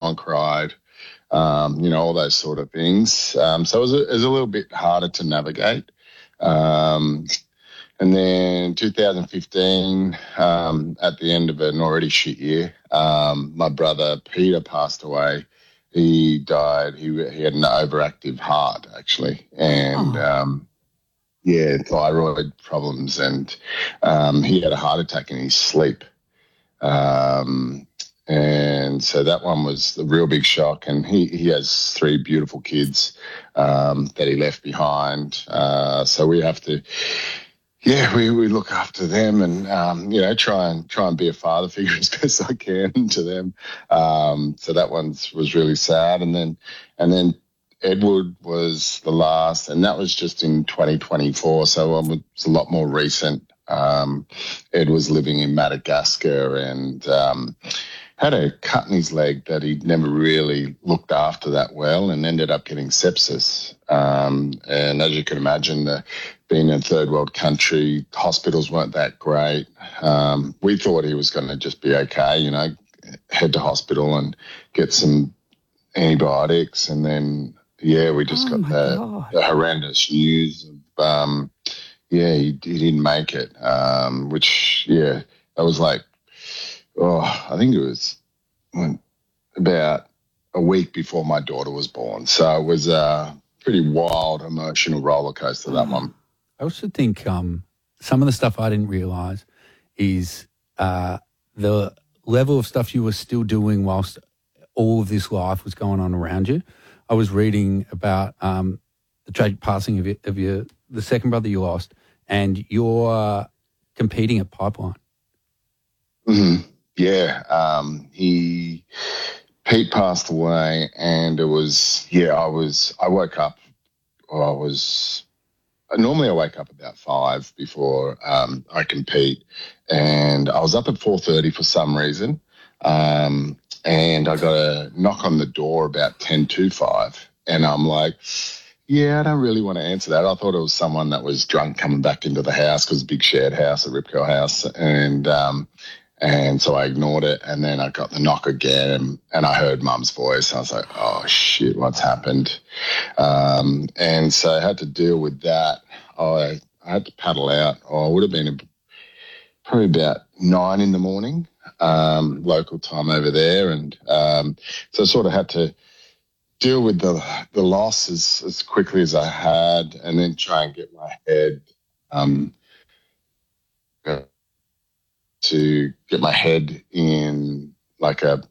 someone cried, all those sort of things. So it was a little bit harder to navigate. And then 2015, at the end of an already shit year, my brother Peter passed away. He died. He had an overactive heart, actually, and thyroid problems, and he had a heart attack in his sleep. And so that one was a real big shock. And he has 3 beautiful kids that he left behind. So we have to. Yeah, we look after them and, try and be a father figure as best I can to them. So that one was really sad. And then Edward was the last, and that was just in 2024. So it was a lot more recent. Ed was living in Madagascar and, had a cut in his leg that he'd never really looked after that well and ended up getting sepsis. And as you can imagine, being in a third world country, hospitals weren't that great. We thought he was going to just be okay, head to hospital and get some antibiotics. And then, we just got the horrendous news of, he didn't make it, that was like, I think it was about a week before my daughter was born. So it was a pretty wild, emotional roller coaster, that one. I also think some of the stuff I didn't realise is the level of stuff you were still doing whilst all of this life was going on around you. I was reading about the tragic passing of the second brother you lost, and you're competing at Pipeline. Mm-hmm. Yeah, Pete passed away, and it was, I woke up, normally I wake up about 5 before I compete, and I was up at 4:30 for some reason, and I got a knock on the door about 10 to 5, and I'm like, I don't really want to answer that. I thought it was someone that was drunk coming back into the house, because big shared house, a Ripco house, and so I ignored it, and then I got the knock again, and I heard Mum's voice. I was like, oh, shit, what's happened? And so I had to deal with that. I had to paddle out. It would have been probably about 9 in the morning, local time over there. And so I sort of had to deal with the loss as quickly as I had, and then try and get my head in like a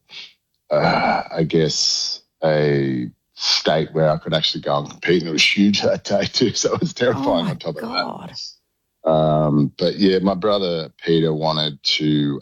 state where I could actually go and compete. And it was huge that day too, so it was terrifying on top of that. But my brother Peter wanted to,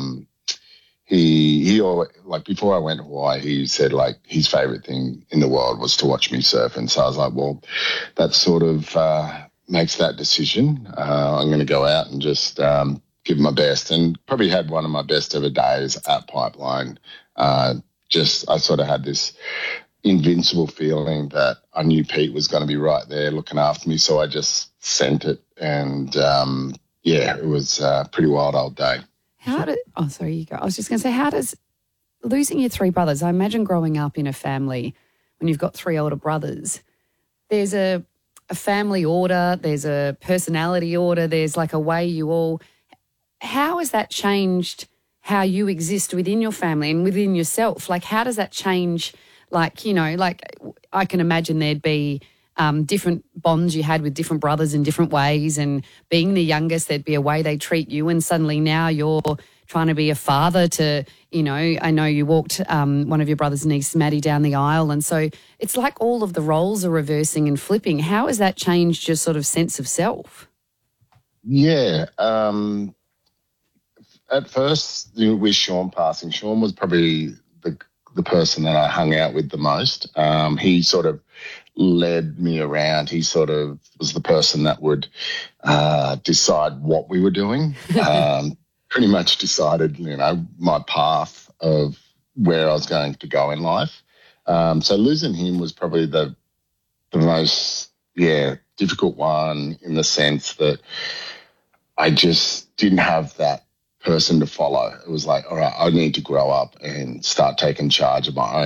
he always, like before I went to Hawaii, he said like his favorite thing in the world was to watch me surf. And so I was like, well, that sort of makes that decision. I'm going to go out and just give my best, and probably had one of my best ever days at Pipeline. I sort of had this invincible feeling that I knew Pete was going to be right there looking after me, so I just sent it, and it was a pretty wild old day. Sorry, you go. I was just going to say, how does losing your 3 brothers, I imagine growing up in a family when you've got 3 older brothers, there's a family order, there's a personality order, there's like a way you all... How has that changed how you exist within your family and within yourself? Like, how does that change, I can imagine there'd be different bonds you had with different brothers in different ways, and being the youngest, there'd be a way they treat you, and suddenly now you're trying to be a father to, I know you walked one of your brother's niece, Maddie, down the aisle, and so it's like all of the roles are reversing and flipping. How has that changed your sort of sense of self? Yeah, at first, with Sean passing, Sean was probably the person that I hung out with the most. He sort of led me around. He sort of was the person that would decide what we were doing. Pretty much decided, my path of where I was going to go in life. So losing him was probably the most, difficult one, in the sense that I just didn't have that person to follow. It was like, all right, I need to grow up and start taking charge of my